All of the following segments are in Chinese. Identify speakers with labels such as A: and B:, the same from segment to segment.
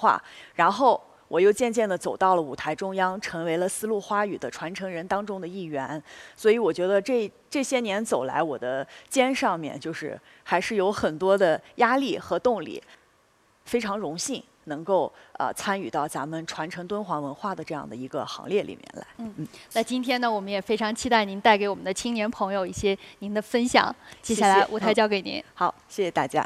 A: 化，然后我又渐渐地走到了舞台中央，成为了丝路花语的传承人当中的一员。所以我觉得这些年走来，我的肩上面就是还是有很多的压力和动力，非常荣幸能够参与到咱们传承敦煌文化的这样的一个行列里面来。
B: 那今天呢，我们也非常期待您带给我们的青年朋友一些您的分享。接下来舞台交给您。
A: 好，谢谢大家。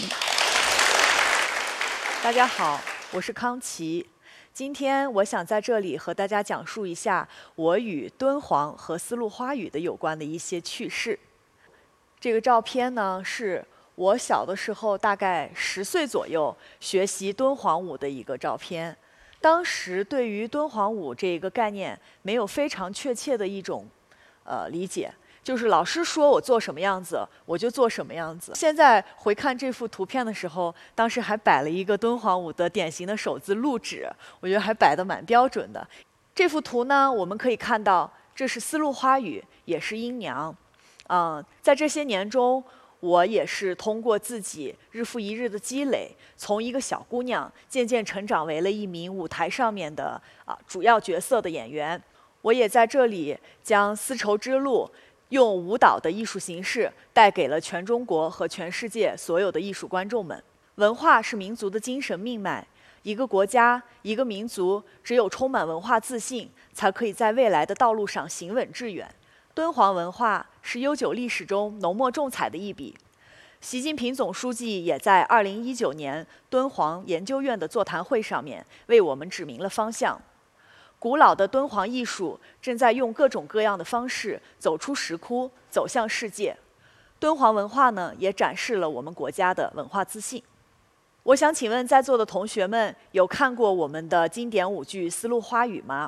A: 大家好，我是康琪。今天我想在这里和大家讲述一下我与敦煌和丝路花语的有关的一些趣事。这个照片呢，是我小的时候大概10岁左右学习敦煌舞的一个照片。当时对于敦煌舞这个概念没有非常确切的一种理解。就是老师说我做什么样子，我就做什么样子。现在回看这幅图片的时候，当时还摆了一个敦煌舞的典型的手字录指，我觉得还摆得蛮标准的。这幅图呢，我们可以看到，这是丝路花语，也是阴娘。在这些年中，我也是通过自己日复一日的积累，从一个小姑娘渐渐成长为了一名舞台上面的主要角色的演员。我也在这里将丝绸之路用舞蹈的艺术形式带给了全中国和全世界所有的艺术观众们。文化是民族的精神命脉，一个国家、一个民族，只有充满文化自信，才可以在未来的道路上行稳致远。敦煌文化是悠久历史中浓墨重彩的一笔。习近平总书记也在2019年敦煌研究院的座谈会上面为我们指明了方向。古老的敦煌艺术正在用各种各样的方式走出石窟，走向世界。敦煌文化呢，也展示了我们国家的文化自信。我想请问在座的同学们，有看过我们的经典舞剧《丝路花语》吗？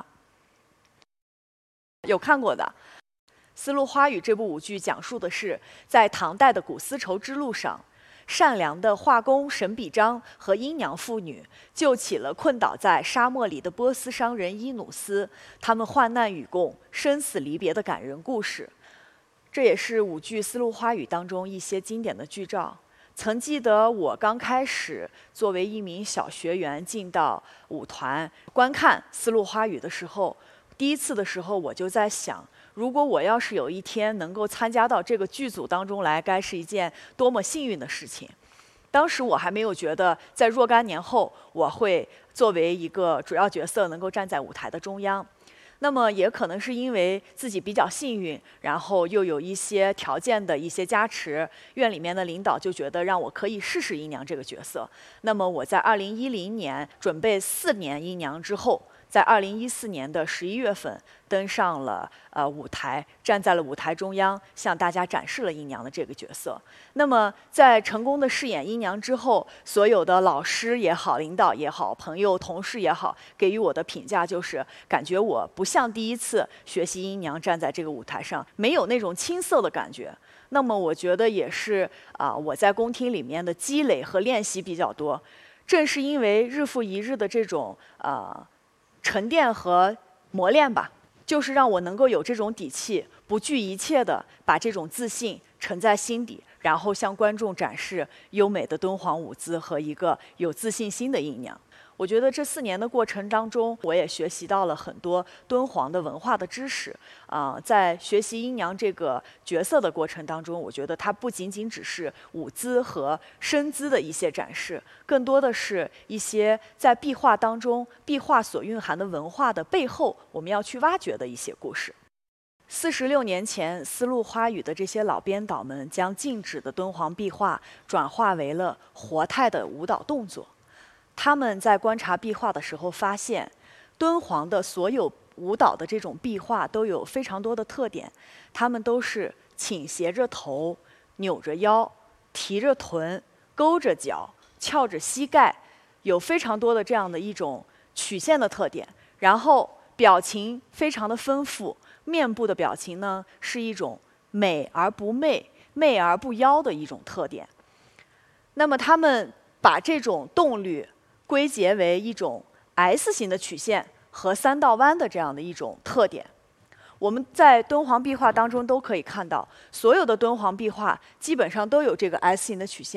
A: 有看过的。《丝路花语》这部舞剧讲述的是在唐代的古丝绸之路上，善良的画工沈笔章和阴娘妇女救起了困倒在沙漠里的波斯商人伊努斯，他们患难与共、生死离别的感人故事。这也是舞剧《丝路花语》当中一些经典的剧照。曾记得我刚开始作为一名小学员进到舞团观看《丝路花语》的时候，第一次的时候我就在想，如果我要是有一天能够参加到这个剧组当中来，该是一件多么幸运的事情。当时我还没有觉得，在若干年后我会作为一个主要角色能够站在舞台的中央。那么也可能是因为自己比较幸运，然后又有一些条件的一些加持，院里面的领导就觉得让我可以试试阴娘这个角色。那么我在2010年准备4年阴娘之后，在2014年的11月份登上了舞台，站在了舞台中央，向大家展示了阴娘的这个角色。那么在成功的饰演阴娘之后，所有的老师也好、领导也好、朋友、同事也好，给予我的评价就是，感觉我不像第一次学习阴娘站在这个舞台上，没有那种青涩的感觉。那么我觉得也是我在宫廷里面的积累和练习比较多，正是因为日复一日的这种沉淀和磨练吧，就是让我能够有这种底气，不惧一切的把这种自信沉在心底，然后向观众展示优美的敦煌舞姿和一个有自信心的阴娘。我觉得这4年的过程当中，我也学习到了很多敦煌的文化的知识。在学习阴娘这个角色的过程当中，我觉得它不仅仅只是舞姿和身姿的一些展示，更多的是一些在壁画当中，壁画所蕴含的文化的背后，我们要去挖掘的一些故事。46年前，丝路花语的这些老编导们将静止的敦煌壁画转化为了活态的舞蹈动作。他们在观察壁画的时候发现，敦煌的所有舞蹈的这种壁画都有非常多的特点，他们都是倾斜着头、扭着腰、提着臀、勾着脚、翘着膝盖，有非常多的这样的一种曲线的特点。然后表情非常的丰富，面部的表情呢是一种美而不媚、媚而不妖的一种特点。那么他们把这种动律归结为一种 S 型的曲线和3道弯的这样的一种特点。我们在敦煌壁画当中都可以看到，所有的敦煌壁画基本上都有这个 S 型的曲线。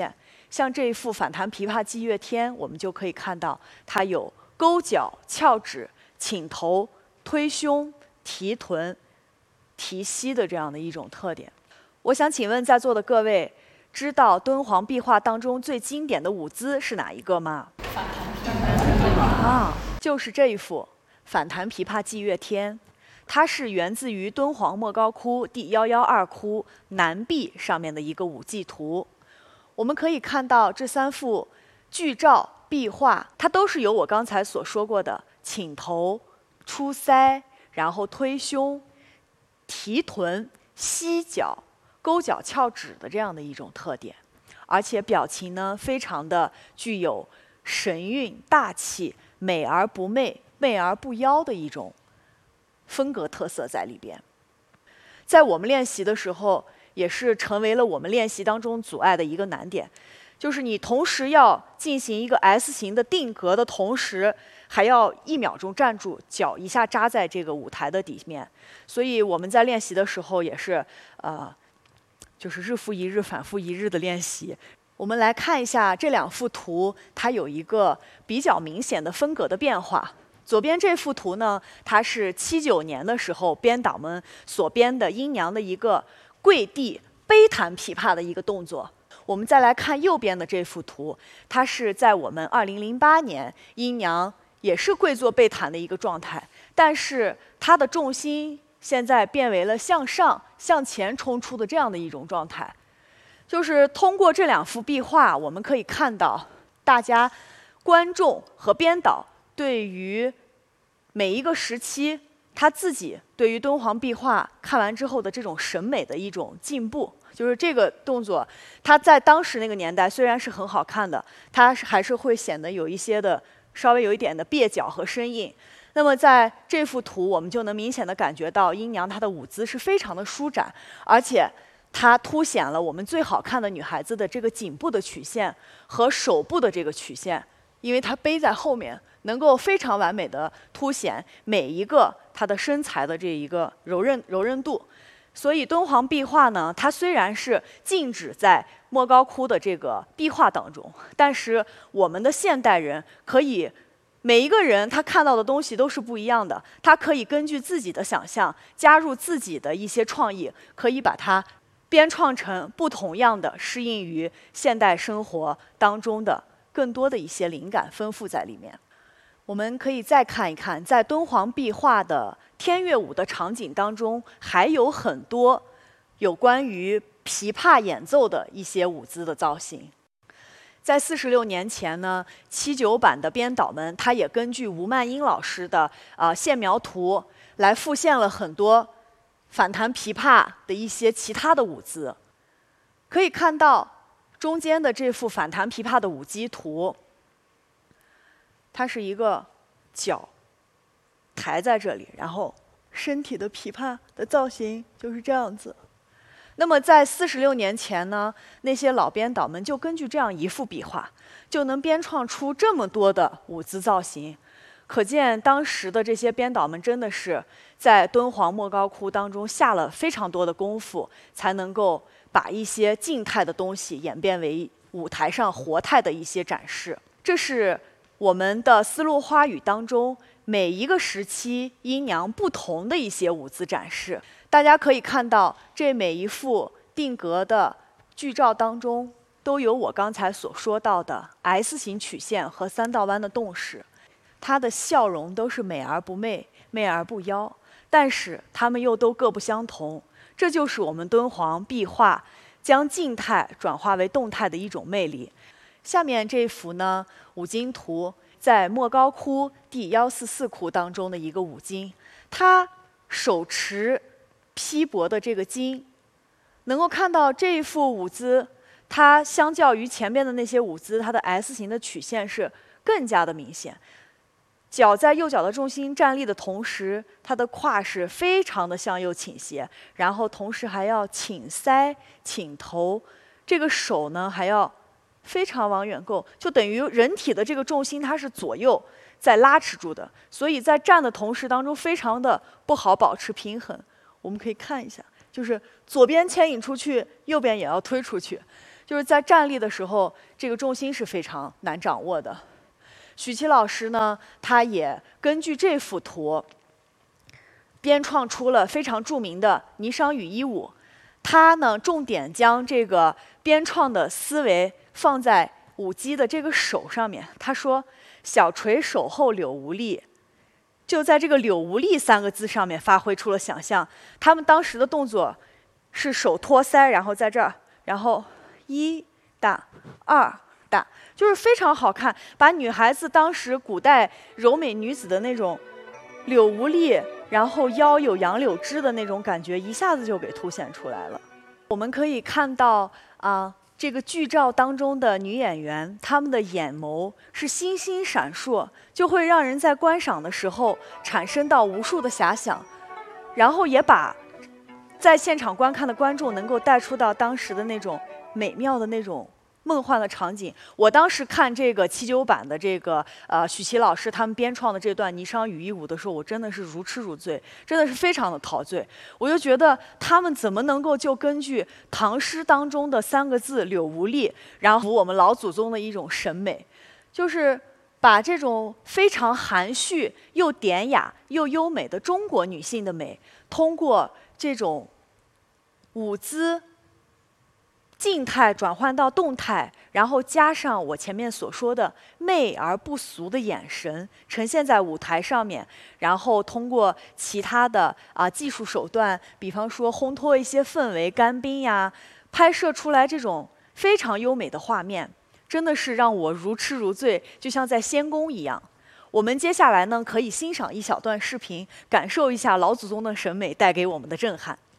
A: 像这一幅反弹琵琶祭月天，我们就可以看到它有勾脚、翘指、倾头、推胸、提臀、提膝的这样的一种特点。我想请问在座的各位，知道敦煌壁画当中最经典的舞姿是哪一个吗？
B: 反弹琵琶
A: 啊，就是这一幅反弹琵琶祭月天。它是源自于敦煌莫高窟第112窟南壁上面的一个舞技图。我们可以看到这3幅剧照壁画，它都是由我刚才所说过的倾头、出腮，然后推胸、提臀、吸脚、勾脚翘指的这样的一种特点，而且表情呢非常的具有神韵大气、美而不媚、媚而不妖的一种风格特色在里边。在我们练习的时候，也是成为了我们练习当中阻碍的一个难点，就是你同时要进行一个 S 型的定格的同时，还要1秒钟站住，脚一下扎在这个舞台的底面。所以我们在练习的时候也是就是日复一日、反复一日的练习。我们来看一下这2幅图，它有一个比较明显的风格的变化。左边这幅图呢，它是79年的时候编导们所编的阴娘的一个跪地背弹琵琶的一个动作。我们再来看右边的这幅图，它是在我们2008年阴娘也是跪坐背弹的一个状态，但是它的重心现在变为了向上、向前冲出的这样的一种状态。就是通过这2幅壁画，我们可以看到大家观众和编导对于每一个时期他自己对于敦煌壁画看完之后的这种审美的一种进步。就是这个动作，它在当时那个年代虽然是很好看的，它还是会显得有一些的稍微有一点的蹩脚和生硬。那么在这幅图，我们就能明显的感觉到阴娘她的舞姿是非常的舒展，而且它凸显了我们最好看的女孩子的这个颈部的曲线和手部的这个曲线，因为它背在后面，能够非常完美的凸显每一个她的身材的这一个柔韧度。所以敦煌壁画呢，它虽然是静止在莫高窟的这个壁画当中，但是我们的现代人可以每一个人他看到的东西都是不一样的，他可以根据自己的想象加入自己的一些创意，可以把它编创成不同样的适应于现代生活当中的更多的一些灵感丰富在里面。我们可以再看一看，在敦煌壁画的天乐舞的场景当中，还有很多有关于琵琶演奏的一些舞姿的造型。在46年前呢，79版的编导们，他也根据吴曼英老师的线描图来复现了很多反弹琵琶的一些其他的舞姿。可以看到中间的这幅反弹琵琶的舞姬图，它是一个脚抬在这里，然后身体的琵琶的造型就是这样子。那么在46年前呢，那些老编导们就根据这样一幅壁画，就能编创出这么多的舞姿造型。可见当时的这些编导们真的是在敦煌莫高窟当中下了非常多的功夫，才能够把一些静态的东西演变为舞台上活态的一些展示。这是我们的丝路花语当中每一个时期阴娘不同的一些舞姿展示。大家可以看到，这每一幅定格的剧照当中，都有我刚才所说到的 S 型曲线和3道弯的动势。她的笑容都是美而不媚，媚而不妖，但是她们又都各不相同。这就是我们敦煌壁画将静态转化为动态的一种魅力。下面这幅呢，舞经图，在莫高窟第144窟当中的一个舞经，它手持披帛的这个巾，能够看到这一幅舞姿，它相较于前面的那些舞姿，它的 S 型的曲线是更加的明显。脚在右脚的重心站立的同时，它的胯是非常的向右倾斜，然后同时还要倾腮、倾头，这个手呢还要非常往远够，就等于人体的这个重心它是左右在拉持住的，所以在站的同时当中非常的不好保持平衡。我们可以看一下，就是左边牵引出去，右边也要推出去， 就是在站立的时候，这个重心是非常难掌握的。许琦老师呢，他也根据这幅图编创出了非常著名的霓裳羽衣舞。他呢，重点将这个编创的思维放在舞姬的这个手上面。他说：“小垂手后柳无力。”就在这个“柳无力”3个字上面发挥出了想象。他们当时的动作是手托腮，然后在这儿，然后1打2打，就是非常好看，把女孩子当时古代柔美女子的那种柳无力，然后腰有杨柳枝的那种感觉，一下子就给凸显出来了。我们可以看到这个剧照当中的女演员，她们的眼眸是星星闪烁，就会让人在观赏的时候产生到无数的遐想，然后也把在现场观看的观众能够带出到当时的那种美妙的那种梦幻的场景。我当时看这个79版的这个许琦老师他们编创的这段霓裳羽衣舞的时候，我真的是如痴如醉，真的是非常的陶醉。我就觉得他们怎么能够就根据唐诗当中的3个字“柳无力”，然后我们老祖宗的一种审美，就是把这种非常含蓄又典雅又优美的中国女性的美，通过这种舞姿静态转换到动态，然后加上我前面所说的媚而不俗的眼神，呈现在舞台上面，然后通过其他的技术手段，比方说烘托一些氛围、干冰呀，拍摄出来这种非常优美的画面，真的是让我如痴如醉，就像在仙宫一样。我们接下来呢，可以欣赏一小段视频，感受一下老祖宗的审美带给我们的震撼。